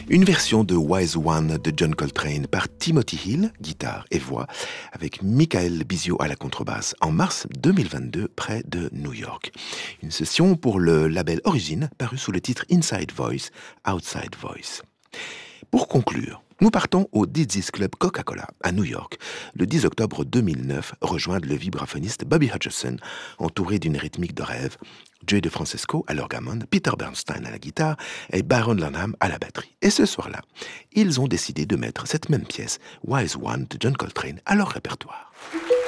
Une version de Wise One de John Coltrane par Timothy Hill, guitare et voix, avec Michael Bisio à la contrebasse en mars 2022 près de New York. Une session pour le label Origin paru sous le titre Inside Voice, Outside Voice. Pour conclure, nous partons au Dizzy's Club Coca-Cola à New York le 10 octobre 2009, rejoindre le vibraphoniste Bobby Hutcherson, entouré d'une rythmique de rêve, Joey DeFrancesco à l'orgamon, Peter Bernstein à la guitare et Byron Lanham à la batterie. Et ce soir-là, ils ont décidé de mettre cette même pièce, Wise One de John Coltrane, à leur répertoire.